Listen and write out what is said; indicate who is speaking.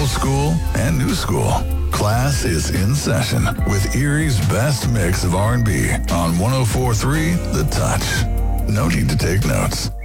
Speaker 1: school and new school. Class is in session with Erie's best mix of R&B on 104.3 The Touch. No need to take notes.